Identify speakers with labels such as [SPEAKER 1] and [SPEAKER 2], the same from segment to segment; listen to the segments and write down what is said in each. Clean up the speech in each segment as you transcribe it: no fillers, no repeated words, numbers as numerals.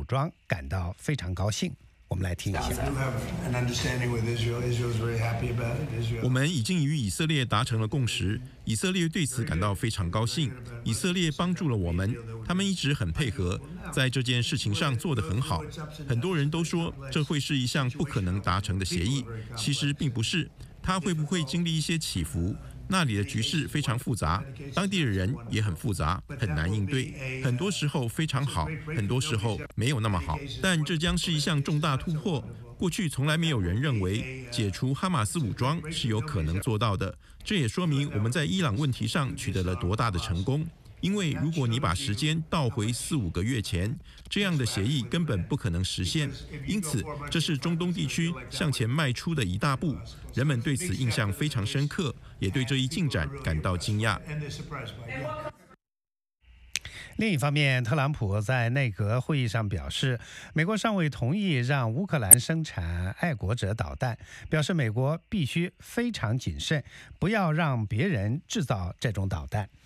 [SPEAKER 1] 武装感到非常高兴。我们来听一下。
[SPEAKER 2] 我们已经与以色列达成了共识，以色列对此感到非常高兴。以色列帮助了我们，他们一直很配合，在这件事情上做得很好。很多人都说这会是一项不可能达成的协议，其实并不是。它会不会经历一些起伏？那里的局势非常复杂，当地的人也很复杂，很难应对。很多时候非常好，很多时候没有那么好。但这将是一项重大突破。过去从来没有人认为解除哈马斯武装是有可能做到的。这也说明我们在伊朗问题上取得了多大的成功。因为如果你把时间倒回4-5个月前，这样的协议根本不可能实现。因此，这是中东地区向前迈出的一大步。人们对此印象非常深刻，也对这一进展感到惊讶。
[SPEAKER 1] 另一方面，特朗普在内阁会议上表示，美国尚未同意让乌克兰生产爱国者导弹，表示美国必须非常谨慎，不要让别人制造这种导弹。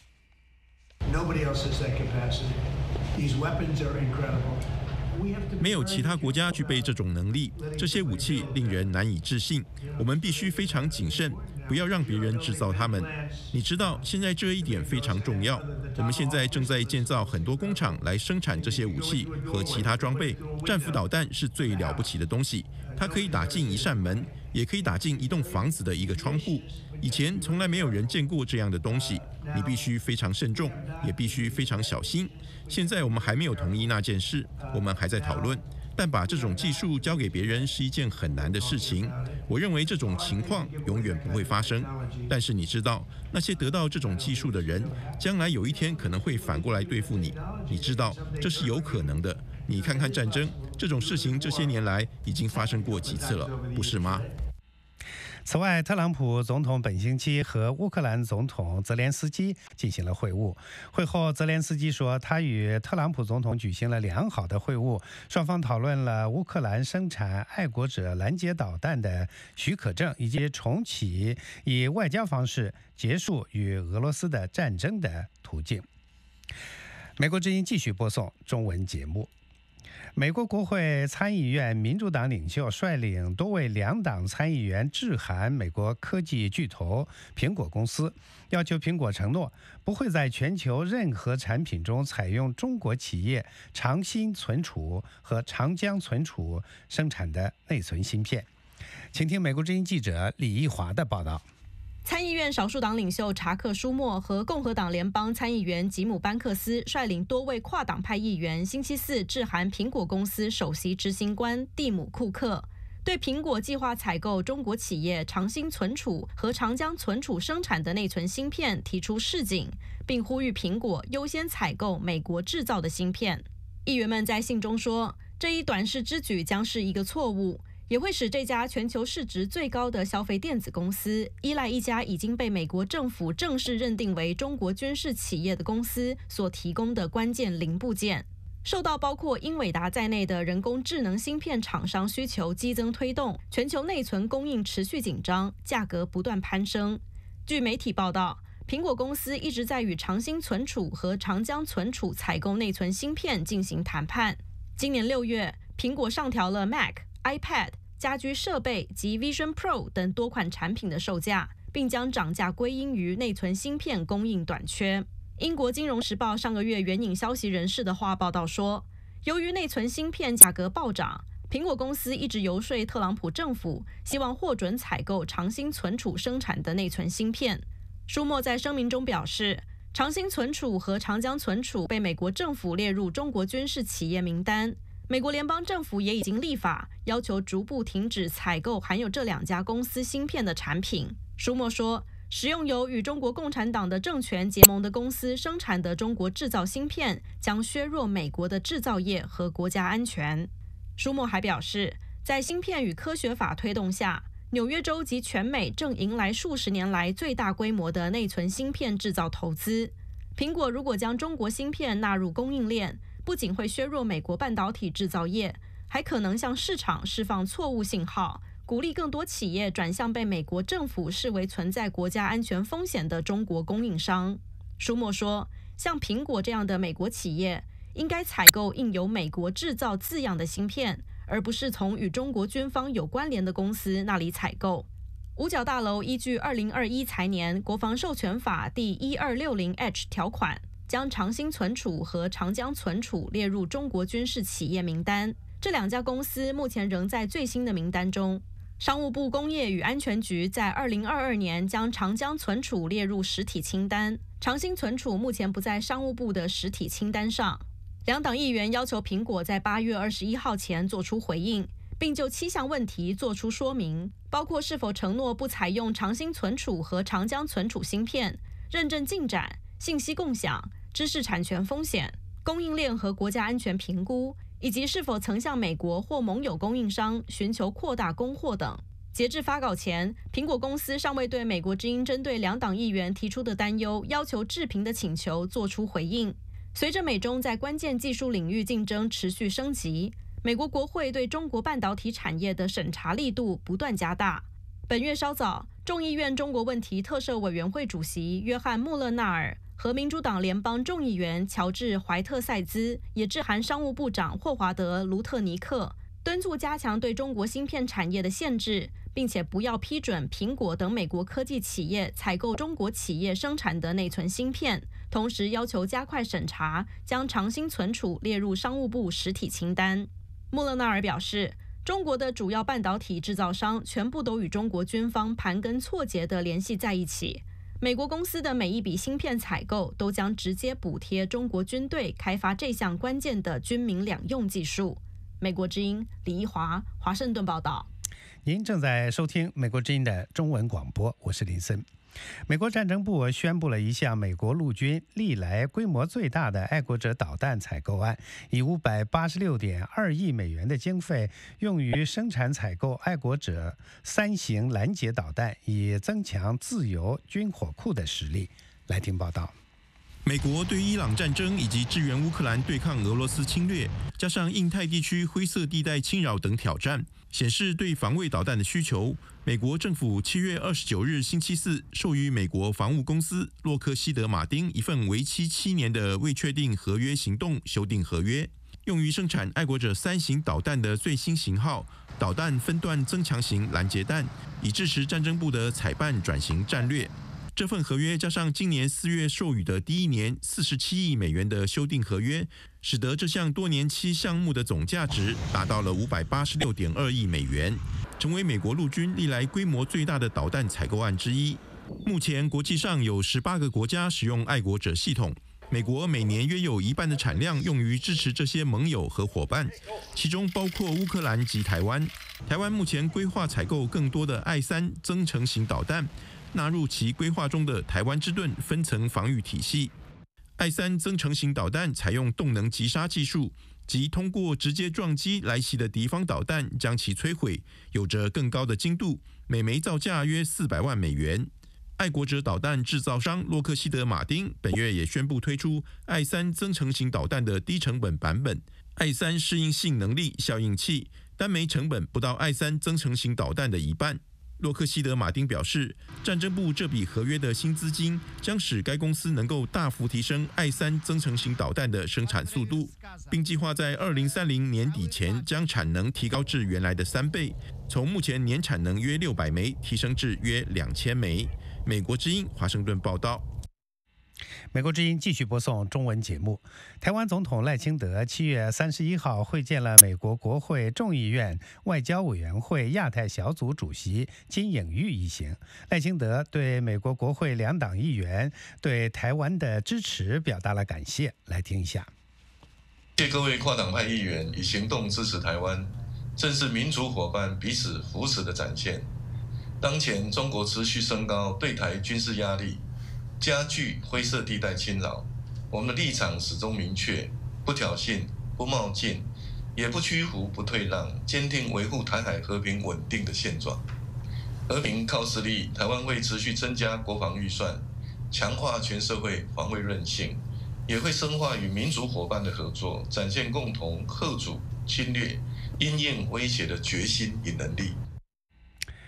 [SPEAKER 2] 没有其他国家具备这种能力，这些武器令人难以置信。我们必须非常谨慎，不要让别人制造它们。你知道，现在这一点非常重要。我们现在正在建造很多工厂来生产这些武器和其他装备。战斧导弹是最了不起的东西，它可以打进一扇门，也可以打进一栋房子的一个窗户。以前从来没有人见过这样的东西，你必须非常慎重，也必须非常小心。现在我们还没有同意那件事，我们还在讨论。但把这种技术交给别人是一件很难的事情。我认为这种情况永远不会发生。但是你知道，那些得到这种技术的人，将来有一天可能会反过来对付你。你知道，这是有可能的。你看看战争，这种事情这些年来已经发生过几次了，不是吗？
[SPEAKER 1] 此外，特朗普总统本星期和乌克兰总统泽连斯基进行了会晤。会后，泽连斯基说，他与特朗普总统举行了良好的会晤，双方讨论了乌克兰生产爱国者拦截导弹的许可证，以及重启以外交方式结束与俄罗斯的战争的途径。美国之音继续播送中文节目。美国国会参议院民主党领袖率领多位两党参议员致函美国科技巨头苹果公司，要求苹果承诺不会在全球任何产品中采用中国企业长鑫存储和长江存储生产的内存芯片。请听美国之音记者李义华的报道。
[SPEAKER 3] 参议院少数党领袖查克·舒默和共和党联邦参议员吉姆·班克斯率领多位跨党派议员星期四致函苹果公司首席执行官蒂姆·库克，对苹果计划采购中国企业长鑫存储和长江存储生产的内存芯片提出示警，并呼吁苹果优先采购美国制造的芯片。议员们在信中说，这一短视之举将是一个错误，也会使这家全球市值最高的消费电子公司依赖一家已经被美国政府正式认定为中国军事企业的公司所提供的关键零部件。受到包括英伟达在内的人工智能芯片厂商需求激增推动，全球内存供应持续紧张，价格不断攀升。据媒体报道，苹果公司一直在与长鑫存储和长江存储采购内存芯片进行谈判。今年6月，苹果上调了 Mac、iPad、家居设备及 Vision Pro 等多款产品的售价，并将涨价归因于内存芯片供应短缺。英国金融时报上个月援引消息人士的话报道说，由于内存芯片价格暴涨，苹果公司一直游说特朗普政府，希望获准采购长鑫存储生产的内存芯片。舒默在声明中表示，长鑫存储和长江存储被美国政府列入中国军事企业名单。美国联邦政府也已经立法，要求逐步停止采购含有这两家公司芯片的产品。舒默说，使用由与中国共产党的政权结盟的公司生产的中国制造芯片，将削弱美国的制造业和国家安全。舒默还表示，在芯片与科学法推动下，纽约州及全美正迎来数十年来最大规模的内存芯片制造投资。苹果如果将中国芯片纳入供应链，不仅会削弱美国半导体制造业，还可能向市场释放错误信号，鼓励更多企业转向被美国政府视为存在国家安全风险的中国供应商。舒默说，像苹果这样的美国企业， 应该采购印有美国制造字样的芯片，而不是从与中国军方有关联的公司那里采购。五角大楼依据2021财年国防授权法第1260H 条款，将长兴存储和长江存储列入中国军事企业名单。这两家公司目前仍在最新的名单中。商务部工业与安全局在2022年将长江存储列入实体清单，长兴存储目前不在商务部的实体清单上。两党议员要求苹果在8月21号前做出回应，并就7项问题做出说明，包括是否承诺不采用长兴存储和长江存储芯片、认证进展、信息共享、知识产权风险、供应链和国家安全评估，以及是否曾向美国或盟友供应商寻求扩大供货等。截至发稿前，苹果公司尚未对美国之音针对两党议员提出的担忧要求置评的请求做出回应。随着美中在关键技术领域竞争持续升级，美国国会对中国半导体产业的审查力度不断加大。本月稍早，众议院中国问题特设委员会主席约翰·穆勒纳尔和民主党联邦众议员乔治·怀特塞兹也致函商务部长霍华德·卢特尼克，敦促加强对中国芯片产业的限制，并且不要批准苹果等美国科技企业采购中国企业生产的内存芯片，同时要求加快审查，将长兴存储列入商务部实体清单。穆勒纳尔表示，中国的主要半导体制造商全部都与中国军方盘根错节地联系在一起，美国公司的每一笔芯片采购都将直接补贴中国军队开发这项关键的军民两用技术。美国之音李一华，华盛顿报道。
[SPEAKER 1] 您正在收听美国之音的中文广播，我是林森。美国战争部宣布了一项美国陆军历来规模最大的爱国者导弹采购案，以586.2亿美元的经费用于生产采购爱国者3型拦截导弹，以增强自由军火库的实力。来听报道。
[SPEAKER 2] 美国对伊朗战争以及支援乌克兰对抗俄罗斯侵略，加上印太地区灰色地带侵扰等挑战，显示对防卫导弹的需求。美国政府7月29日星期四授予美国防务公司洛克希德马丁一份为期7年的未确定合约行动修订合约，用于生产爱国者3型导弹的最新型号导弹分段增强型拦截弹，以支持战争部的采办转型战略。这份合约加上今年4月授予的第一年47亿美元的修订合约，使得这项多年期项目的总价值达到了586.2亿美元，成为美国陆军历来规模最大的导弹采购案之一。目前国际上有18个国家使用爱国者系统，美国每年约有1半的产量用于支持这些盟友和伙伴，其中包括乌克兰及台湾。台湾目前规划采购更多的I3增程型导弹，纳入其规划中的台湾之盾分层防御体系。I3增程型导弹采用动能击杀技术，即通过直接撞击来袭的敌方导弹将其摧毁，有着更高的精度，每枚造价约400万美元。爱国者导弹制造商洛克希德马丁本月也宣布推出I3增程型导弹的低成本版本，I3适应性能力效应器，单枚成本不到I3增程型导弹的一半。洛克希德马丁表示，战争部这笔合约的新资金将使该公司能够大幅提升I3增程型导弹的生产速度，并计划在2030年底前将产能提高至原来的3倍，从目前年产能约600枚提升至约2000枚。美国之音华盛顿报道。
[SPEAKER 1] 美国之音继续播送中文节目。台湾总统赖清德7月31号会见了美国国会众议院外交委员会亚太小组主席金颖玉一行。赖清德对美国国会两党议员对台湾的支持表达了感谢。来听一下。
[SPEAKER 4] 谢各位跨党派议员以行动支持台湾，正是民主伙伴彼此扶持的展现。当前中国持续升高对台军事压力，加剧灰色地带侵扰，我们的立场始终明确，不挑衅，不冒进，也不屈服，不退让，坚定维护台海和平稳定的现状。和平靠实力，台湾会持续增加国防预算，强化全社会防卫韧性，也会深化与民主伙伴的合作，展现共同嚇阻侵略、因应威胁的决心与能力。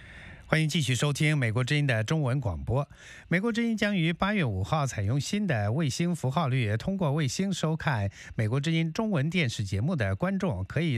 [SPEAKER 1] 欢迎继续收听美国之音的中文广播。美国之音将于8月5号采用新的卫星符号率，通过卫星收看美国之音中文电视节目的观众可以